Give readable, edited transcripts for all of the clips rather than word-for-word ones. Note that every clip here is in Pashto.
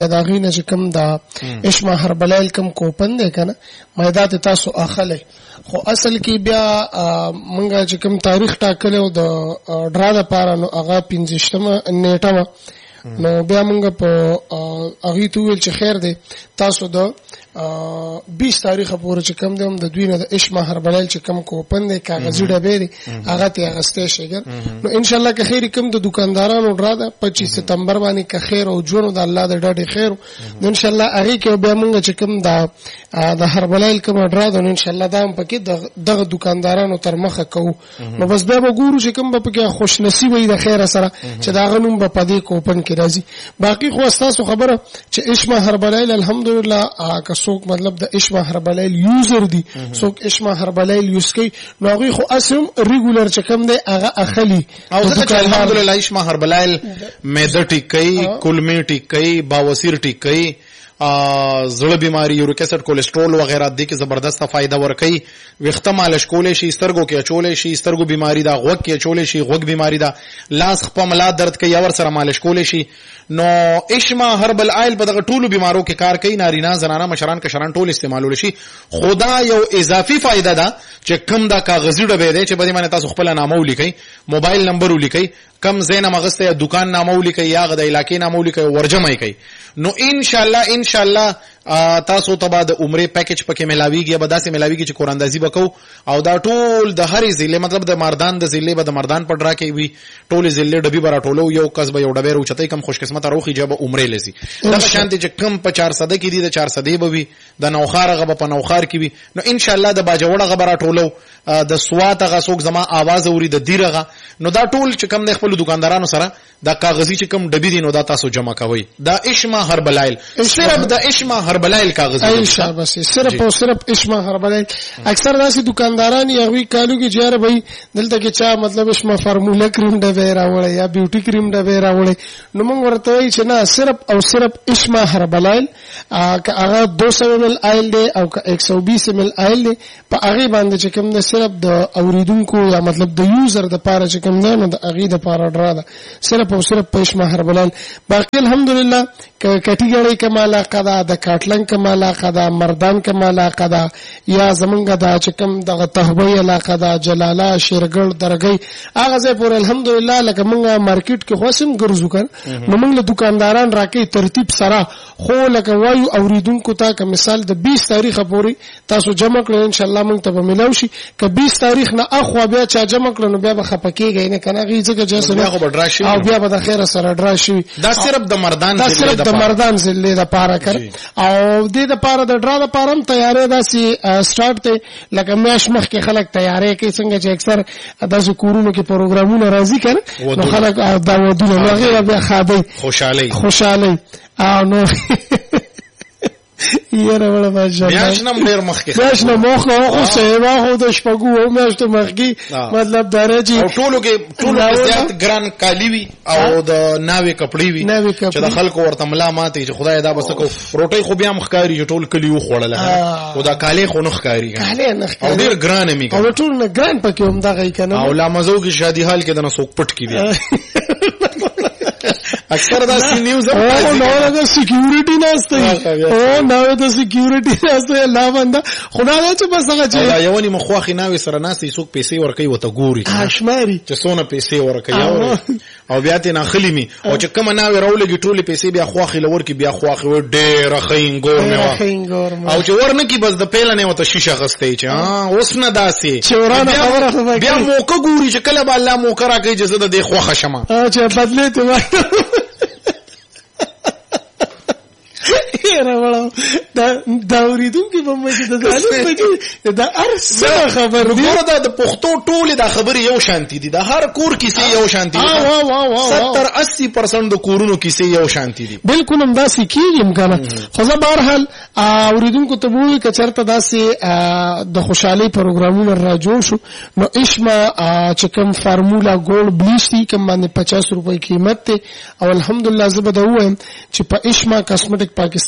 دا غینه چې کوم دا اشما هربلایل کوم کوپن دی کنه مېدا ته تاسو اخلي خو اصل کې بیا مونږه چې کوم تاریخ ټاکلو د ډرا د پاره نو هغه 15مه نیټه نو بیا مونږ په هغه ته ویل چې خیر دی تاسو د 20 تاریخ پورې چې کم دی د دوی نه د اشما هربلایل چې کم کوپن دی کاغذي ډبې دی هغه ته غسته شي نو ان شاء الله که خیر کوم د دکاندارانو ډرا د 25 سپتمبر باندې که خیر او جون د الله د ډډې خیر نو ان شاء الله هغه کې بیا مونږ چې کم د هربلایل کوم ډرا د ان شاء الله دا هم پکې دغه دکاندارانو تر مخه کوو نو بس بیا وګورو چې کوم په کې خوش نصیب وي د خیر سره چې دا غنوم په دې کوپن کې راځي باقي خو تاسو خبره چې اشما هربلایل الحمدلله څوک مطلب د اشما هربلایل یوزر دي څوک اشما هربلایل یوز کوي نو هغه خو اسم ریګولر چې کوم دی هغه اخلي او ځکه چې الحمدلله اشما هربلایل معده ټیک کوي کولمې ټیک کوي باوسیر ټیک کوي زړه بیماری یوریک اسید کولیسټرول وغیرہ د کې زبردست فائدہ ورکوي ویښته مالش کولې شي سترګو کې اچولې شي سترګو بیماری دا غوږ کې اچولې شي غوږ بیماری دا لاس خپل ملا درد کوي اور سره مالش کولې شي نو اشما هربل آیل په دغه ټولو بیمارو کې کار کوي نارینه زنانه مشران کشران ټول استعمالول شي خدا یو اضافي فائدہ ده چې کم دا کاغذي ډبې دی چې په دې باندې تاسو خپل نامه ولیکئ موبایل نمبر ولیکئ کم زینه مغسته دکان نامه ولیکئ یا غد علاقې نامه ولیکئ ورجمای کوي نو ان شاء الله تاسو ته بعد عمره پیکج پکې ملاویږي به داسې ملاویږي چې قراندازي وکاو او دا ټول د هرې ضلع مطلب د مردان د ضلع به د مردان په ډرا کې وي ټول ضلع ډبي برا ټولو یو کس به یو ډبې روچتای کم خوش قسمت راوخي جب عمره لسی دا شانتي چې کم په 400 کې دي د 400 به وي د نوخار غو په نوخار کې وي نو ان شاء الله د باجوړه غبره ټولو د سوات غ سوق زما आवाज اوري د دیرغه نو دا ټول چې کم د خپل دکاندارانو سره دا کاغذي چې کم ډبي دي نو دا تاسو جمع کوي دا اشما هربلایل صرف د اشما هربلایل کاغذي ان شاء الله بس صرف او صرف اشما هربلایل اکثر داسې دکانداران یغوي کالو کې جاره به دلته کې چا مطلب اشما فارمولا کریم د ویرا وړي یا بیوټي کریم د ویرا وړي نو موږ ورته وایي چې نه صرف او صرف اشما هربلایل هغه 200 ml آیل دی او 120 ml آیل دی په هغه باندې چې کوم د صرف د اوریدونکو یا مطلب د یوزر د پاره چې کوم نه د هغه د پاره ډرا ده صرف او صرف په اشما هربلایل باقي الحمدلله کټیګړې کماله قدا د کاټلنګ کماله قدا مردان کماله قدا یا زمونږ د چې کوم د تهوی علاقه دا جلاله شیرګل درګي هغه ځای پور الحمدلله لکه مونږه مارکیټ کې خوسم ګرځو کړ نو موږ له دکانداران راکې ترتیب سره خو لکه وایو اوریدونکو ته که مثال د 20 تاریخ پورې تاسو جمع کړئ ان شاء الله موږ ته ملو شي که 20 تاریخ نه اخو بیا چا جمع کړو نو بیا به خپکیږي نه کنه غي ځکه چې بیا خو ډرا شي او بیا به د خیره سره ډرا شي دا صرف د مردان زلې د پاره کړ او د پاره د ډرا د پاره تیارې داسي سٹارټ ته لکه میاش مخ کې خلک تیارې کوي څنګه چې اکثر داسې کورونو کې پروګرامونه راځي کړ نو خلک دا ودونه هغه بیا خاده خوشالي او نو یاره ولا ماشاء الله میاشنم ډیر مخ کې میاشنم مخ او سیوا هو د شپګو میاشتو مخ کې مطلب درجه او ټولو کې زیات ګران کالی وی او د ناوې کپړې وی چې د خلکو ورته ملا ماته چې خدای دا بس کو روټي خو بیا مخکاری ټول کلی و خوړل او دا کالی خو نخکاری او ډیر ګران می او ټول نه ګران پکې هم دا غي کنه او لامزو کې شادي حال کې د نسوک پټ کې دی اکثر دا سی نیوز او نو دا سکیورټی نهسته او نو دا سکیورټی نهسته لا بنده خدای ته بس هغه چې دا یو نی مخواخي ناوي سره ناسي څوک پیسې ورکوي وته ګوري اشماري چې څونه پیسې ورکوي او بیا ته ناخلی می او چې کوم ناوي راولګي ټوله پیسې بیا خواخي لور کې بیا خواخي و ډېر خینګور مې او چې ورنه کې بس د پیلنه وته شیشه غستې چې اوس نه داسي چورانه بیا موقع ګوري چې کله به الله موقع راکړي چې زه د خوخه شمه چې بدلې ته دا اوریدونکو په مې د ځانو بچي دا ارسه خبر دی ګوره د پښتو ټول د خبرې یو شانتي دي د هر کور کیسې یو شانتي دي 70-80% د کورونو کیسې یو شانتي دي بالکل هم دا سکیږم کنه خو زه بهرحال اوریدونکو ته وایي که چېرته داسې د خوشحالۍ پروګرامونه را جوړ شو نو اشما چې کوم فارمولا ګولډ بلیچ دي کوم باندې 50 روپۍ قیمت دی او الحمدلله زه به دا ووایم چې په اشما کاسمیټک پاکستان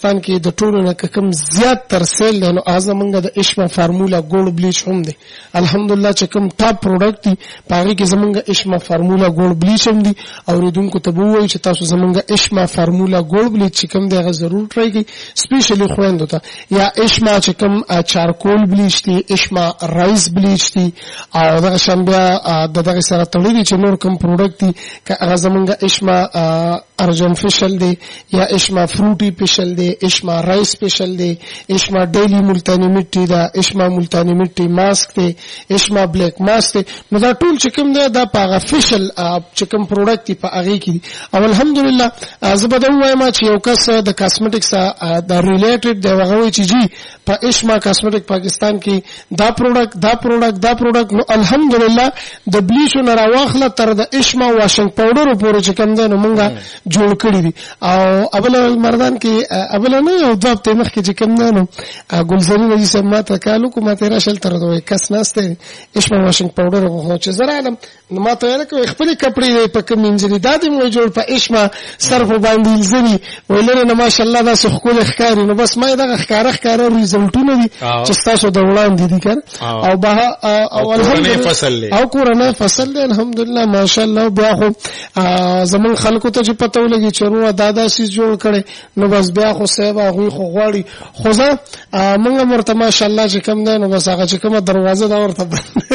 پاکستان کې د ټولو نه کم زیات تر سیل دی نو زمونږ د اشما فارمولا ګولډ بلیچ هم دی. الحمدلله چې کوم ټاپ پروډکټ دی پاره کې زمونږ اشما فارمولا ګولډ بلیچ هم دی. اوریدونکو ته وایي چې تاسو زمونږ اشما فارمولا ګولډ بلیچ چې کوم دی هغه ضرور ټرای کړئ. سپیشلی خويندو ته یا اشما چې کوم چارکول بلیچ دی، اشما رایس بلیچ دی او دغه شان بیا دغه سره تړلي چې نور کوم پروډکټ دی که هغه زمونږ اشما ارجن فیشل دی یا اشما فروټي فیشل دی، اشما رایس فیشل دی، اشما ډیلی ملتانی مټي دا، اشما ملتانی مټي ماسک دی، اشما بلیک ماسک دی. نو دا ټول چې کوم دی دا په فیشل چې کوم پروډکټ دی په هغه کې دی. او الحمدلله زبده وایم چې یو کس د کاسمیټکس دا ریلیټډ دی هغه وایي چې جی په اشما کاسمیټک پاکستان کې دا پروډکټ نو الحمدلله د بلیچو نه راواخله تر د اشما واشنګ پاوډر پورې چې کوم دی نو مونږه جوړ کړی دي. او ابل مردان کې ابل نه یو دوه په مخ کې چې کوم نه نو ګلزري نجی سم ماته کالو کومه تیرا شل تر دوی کس نهسته اشما واشنګ پاوډر غوښنه چې زرا علم نو ماته یې کوي خپل کپڑے په کوم انځري دادې مو جوړ په اشما صرف باندې الزري ولر نه ماشاءالله دا سخکول ښکاری نو بس ما دغه ښکارا ریزلټونه دي چې تاسو د وړاندې دي کړ او به او الحمدلله او کورنه فصل دی الحمدلله ماشاءالله. بیا خو زمون خلکو ته چې پته ولګي چې نو دادا سیس جوړ کړي نو بس بیا خو سیبا غوي خو غواړي خو ځه موږ مرته ماشاءالله چې کم دی نو بس هغه چې کومه دروازه دا ورته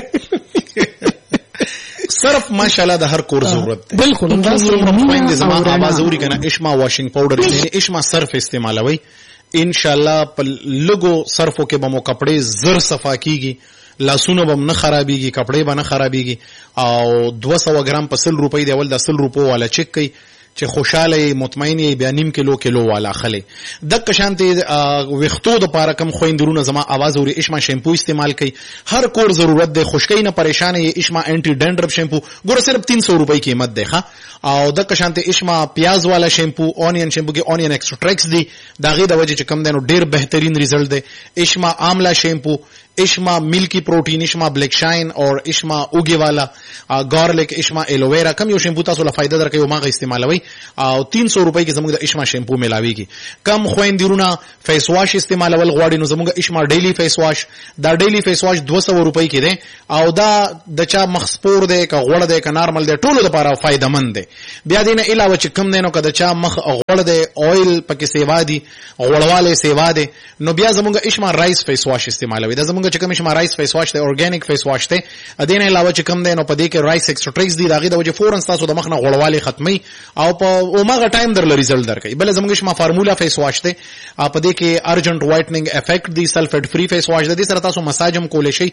صرف ماشاءالله د هر کور ضرورت دی. بالکل دا زما आवाज اوري کنه اشما واشنګ پاوډر یعنی اشما صرف استعمالوي ان شاء الله په لګو صرفو کې به مو کپڑے زر صفا کیږي، لاسونه به نه خرابيږي، کپڑے به نه خرابيږي. او 200 ګرام په 100 روپۍ دی ول د 100 روپو والا چک کوي چې خوشاله مطمئن یې بیا نیم کیلو والا خله د کشانته وختو د پاره کم خويندرونه زما आवाज اوري اشما شیمپو استعمال کوي. هر کور ضرورت دی، خشکۍ نه پریشان یې اشما انټي ډینډرف شیمپو ګوره صرف 300 روپۍ قیمت دی ښا. او د کشانته اشما پیاز والا شیمپو اونین شیمپو کې اونین ایکستراکټس دی داغه د وجه چې کم دینو ډیر بهترین ریزلټ دی. اشما آملا شیمپو، اشما ملکی پروٹین، اشما بلیک شاین اور اشما اوگی والا گارلک، اشما ایلوویرا کم یو شیمپو تاسو له فائدہ درکوي او ما غي استعمالوي او 300 روپۍ کې زموږ د اشما شیمپو ملاويږي. کم خويندرونه فیس واش استعمالول غواړي نو زموږ اشما ډیلی فیس واش دا ډیلی فیس واش 200 روپۍ کې دی او دا د چا مخسپور دی که غوړ دی که نارمل دی ټولو لپاره فائدہ مند دی. بیا دینه علاوه چې کم دی نو که د چا مخ غوړ دی اویل پکې سیوا دی غوړواله سیوا دی نو بیا زموږ اشما رایس فیس واش استعمالوي. دا زموږ چې کوم اشما رایس فیس واش دی اورګانیک فیس واش دی دینه علاوه چې کم دی نو په دې کې رایس ایکستراکټس دی داغه د وجه فورن تاسو د مخ نه غوړواله ختمي او په اوماغه ټایم در ریزلټ درکې. بل زموږ شما فارمولا فیس واش ته په دې کې ارجنټ وایټنینګ افیکټ دی، سلفیټ فری فیس واش د دې سره تاسو مساج هم کولای شئ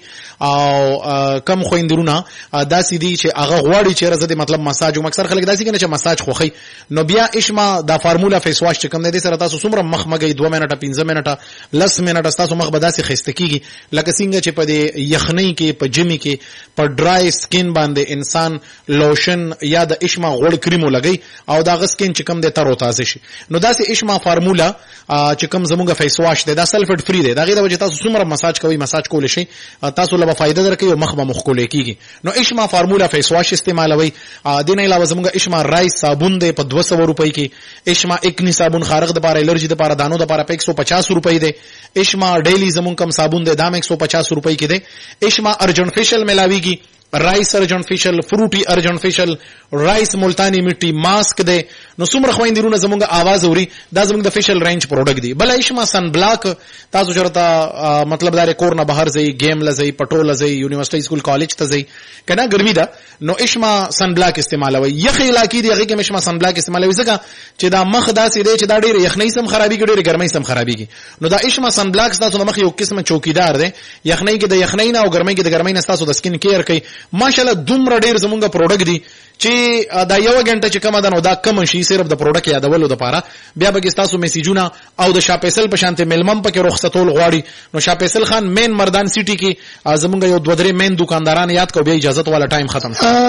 او کم خويندرونه داسې دي چې هغه غواړي چې رزه مطلب مساج او اکثر خلک داسې کنه چې مساج خوخي نو بیا اشما دا فارمولا فیس واش چې کوم دې سره تاسو څومره مخ مګي 2 منټه 15 منټه لس منټه تاسو مخ بداسي خسته کیږي لکه څنګه چې په دې یخنۍ کې په جمی کې په ډرای سکین باندې انسان لوشن یا د اشما غوړ کریمو لګي او دا غسکین چې کوم د تر او تازه شي نو داسې اشما فارمولا چې کوم زموږه فیس واش دی دا سلفیټ فری دی دا غي د وجه تاسو څومره مساج کوي مساج کول شي تاسو له فائدہ درکې او مخ به مخ کولې کیږي. نو اشما فارمولا فیس واش استعمالوي. دین علاوه زموږه اشما رایس صابون دی په 200 روپۍ کې، اشما اکنی صابون خارق د لپاره الرجی د لپاره دانو د لپاره په 150 روپۍ دی، اشما ډیلی زمون کم صابون دی دا 150 روپۍ کې دی، اشما ارجن فیشل ملاویږي، رایس ارجن فیشل، فروټي ارجن فیشل، رایس ملتانی مټي ماسک دی. نو څومره خويندرونه زمونږه आवाज اوري دا زمونږ د فیشل رینج پروډکټ دی. بل اشما سن بلاک تاسو چرته مطلب دار کور نه بهر ځي گیم لځي پټول لځي یونیورسيټي سکول کالج ته ځي کنه ګرمي ده نو اشما سن بلاک استعمالوي. یخ علاقې دی هغه کې اشما سن بلاک استعمالوي ځکه چې دا مخ داسې دی چې دا ډېر یخنۍ سم خرابي ګډېر ګرمۍ سم خرابيږي. نو دا اشما سن بلاک تاسو د مخ یو قسمه چوکیدار دی یخنۍ کې د یخنۍ نه او ګرمۍ کې د ګرمۍ نه تاسو د سکین کیر کوي. ماشاءالله دومره ډېر زمونږه پروډکټ دی چې دا یو غنټه چې کومه ده نو دا کم شي صرف د پروډکټ یادولو لپاره. بیا به تاسو میسیجونه او د شاپیسل په شانته ملمم پکې رخصتول غواړي نو شاپیسل خان مین مردان سیټي کې زمونږ یو 2-3 مین دکانداران یاد کو بیا اجازه والا ټایم ختم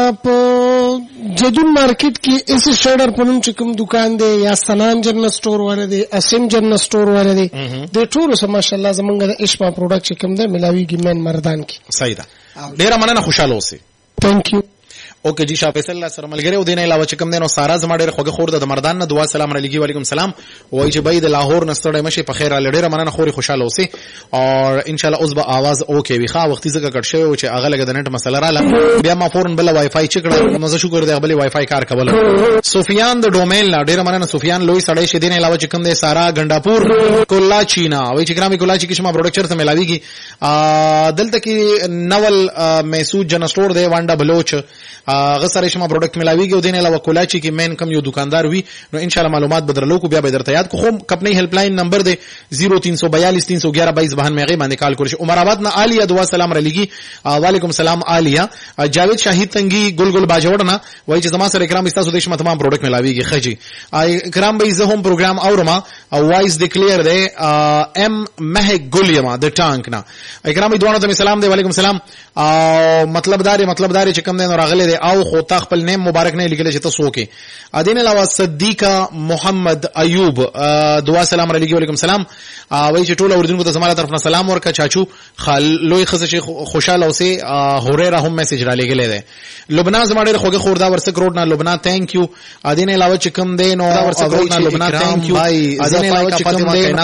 په جدون مارکیټ کې اس شیډر پنوم چې کوم دکان دی یا سنان جنرال سٹور والے دی اسیم جنرال سٹور والے دی د ټولو سم ماشاءالله زمونږ د اشما پروډکټ چې کوم دی ملاویږي مین مردان کې. صحیح ده. ډیره مننه خوشاله اوسئ. Thank you. اوکے جی شاه فیصل الله سره ملګری او دینه علاوه چې کوم دینو سارا زما ډېر خوږه خور د مردان نه دعا سلام علیکم وعلیکم السلام وای چې بای د لاهور نستړی مشه په خیر ډېر مننه خوري خوشاله اوسې او ان شاء الله اوس به आवाज اوکې وي ښه وختي زګه کټ شوی او چې هغه لګ د نت مسله رااله بیا ما فورن بل وای فای چکړه نو زه شکر دی بل وای فای کار کول سفیان د ډومین لا ډېر مننه سفیان لوی سړی شه دینه علاوه چې کوم دی سارا غنډاپور کولا چینا وای چې ګرامي کولا چې کشمه پروډکټر ته ملاويږي دلته کې نول محسود جن سٹور دی وانډا بلوچ غسر شما پروډکټ ملاويږي او دینه علاوه کولاچی کې مین کم یو دکاندار وي نو ان شاء الله معلومات بدرلو کو بیا به درته یاد کو خو کپنی هیلپ لاین نمبر دی 0342 311 2292 باندې کال کول شي عمر آباد نه عالیه دعا سلام علیکم وعلیکم السلام عالیه جاوید شاهید تنگی ګل باجوړنا وای چې زما سره اکرام استاسو د شمه تمام پروډکټ ملاويږي خجی اکرام به زه هم پروګرام اورما او وایس ډیکلیئر دی ام مه ګلیما د ټانک نه اکرام دوانو ته سلام دی وعلیکم السلام او مطلب دار چې کوم دی راغله دی او خو تا خپل نیم مبارک نه لیکل چې تاسو کې ادین علاوه صدیقه محمد ایوب دعا سلام علیکم وعلیکم السلام وای چې ټول اوردونکو ته زموږ طرف نه سلام ورکا چاچو لوی خصه خوشاله اوسه هوریرا هم میسج را لګلې ده لبنان زما ډېر خوګه خوردا ورسک روډ نه لبنان ثانک یو ادین علاوه چې کوم دی نو ورسک روډ نه لبنان ثانک یو ادین علاوه چې کوم دی